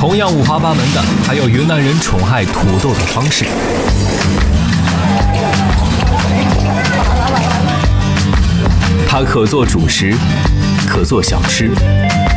同样五花八门的，还有云南人宠爱土豆的方式。它可做主食，可做小吃。